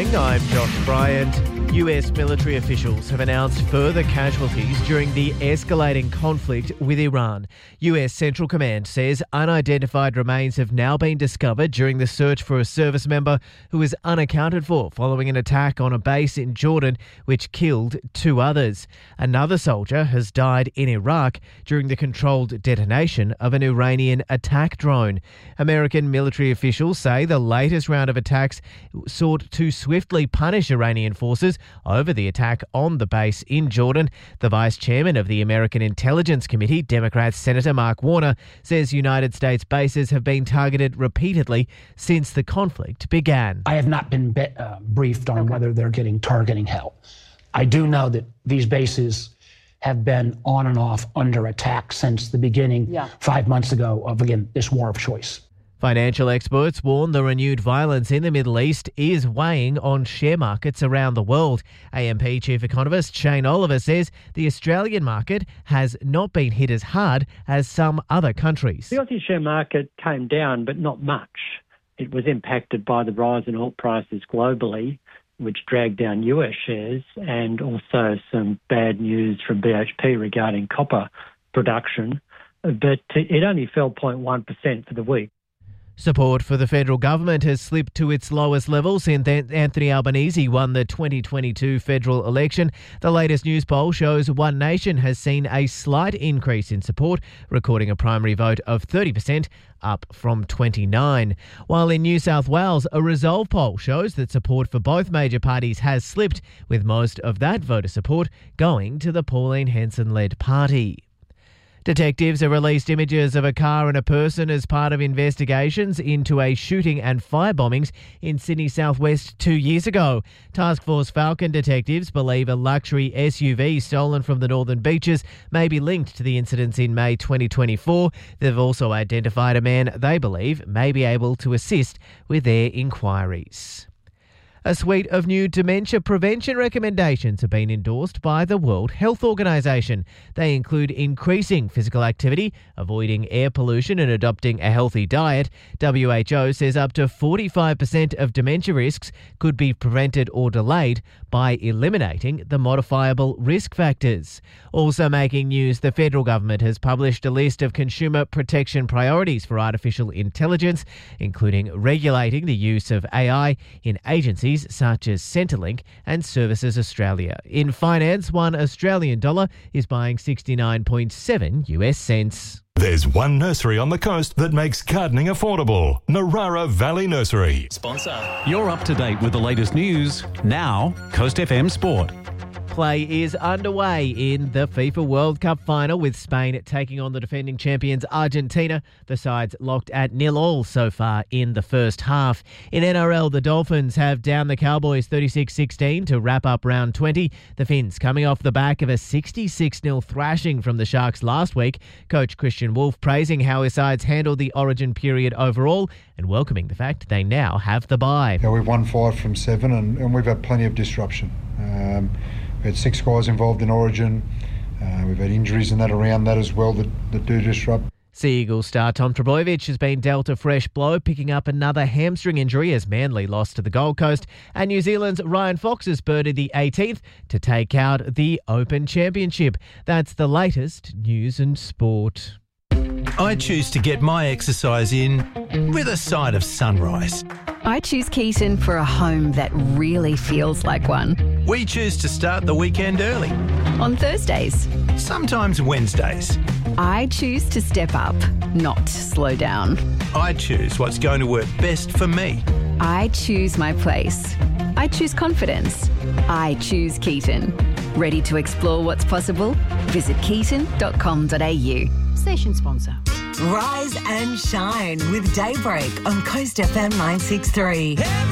morning, I'm Josh Bryant. US military officials have announced further casualties during the escalating conflict with Iran. US Central Command says unidentified remains have now been discovered during the search for a service member who was unaccounted for following an attack on a base in Jordan which killed 2 others. Another soldier has died in Iraq during the controlled detonation of an Iranian attack drone. American military officials say the latest round of attacks sought to swiftly punish Iranian forces over the attack on the base in Jordan. The vice chairman of the American Intelligence Committee, Democrat Senator Mark Warner, says United States bases have been targeted repeatedly since the conflict began. I have not been briefed on whether they're getting targeting help. I do know that these bases have been on and off under attack since the beginning 5 months ago of, again, this war of choice. Financial experts warn the renewed violence in the Middle East is weighing on share markets around the world. AMP chief economist Shane Oliver says the Australian market has not been hit as hard as some other countries. The Aussie share market came down, but not much. It was impacted by the rise in oil prices globally, which dragged down US shares, and also some bad news from BHP regarding copper production. But it only fell 0.1% for the week. Support for the federal government has slipped to its lowest level since Anthony Albanese won the 2022 federal election. The latest news poll shows One Nation has seen a slight increase in support, recording a primary vote of 30%, up from 29%. While in New South Wales, a Resolve poll shows that support for both major parties has slipped, with most of that voter support going to the Pauline Hanson-led party. Detectives have released images of a car and a person as part of investigations into a shooting and firebombings in Sydney southwest 2 years ago. Task Force Falcon detectives believe a luxury SUV stolen from the Northern Beaches may be linked to the incidents in May 2024. They've also identified a man they believe may be able to assist with their inquiries. A suite of new dementia prevention recommendations have been endorsed by the World Health Organization. They include increasing physical activity, avoiding air pollution and adopting a healthy diet. WHO says up to 45% of dementia risks could be prevented or delayed by eliminating the modifiable risk factors. Also making news, the federal government has published a list of consumer protection priorities for artificial intelligence, including regulating the use of AI in agencies such as Centrelink and Services Australia. In finance, $1 Australian dollar is buying 69.7 US cents. There's one nursery on the coast that makes gardening affordable. Narara Valley Nursery. Sponsor. You're up to date with the latest news. Now, Coast FM Sport. Play is underway in the FIFA World Cup final with Spain taking on the defending champions Argentina. The sides locked at 0-0 so far in the first half. In NRL, the Dolphins have downed the Cowboys 36-16 to wrap up round 20. The Finns coming off the back of a 66-0 thrashing from the Sharks last week. Coach Christian Wolf praising how his sides handled the origin period overall and welcoming the fact they now have the bye. Yeah, we've won 5 from 7 and we've had plenty of disruption. We had 6 guys involved in Origin. We've had injuries and that around that as well that do disrupt. Sea Eagles star Tom Trbojevic has been dealt a fresh blow, picking up another hamstring injury as Manly lost to the Gold Coast. And New Zealand's Ryan Fox has birded the 18th to take out the Open Championship. That's the latest news and sport. I choose to get my exercise in with a side of sunrise. I choose Keaton for a home that really feels like one. We choose to start the weekend early. On Thursdays. Sometimes Wednesdays. I choose to step up, not slow down. I choose what's going to work best for me. I choose my place. I choose confidence. I choose Keaton. Ready to explore what's possible? Visit keaton.com.au. Station sponsor. Rise and shine with Daybreak on Coast FM 963.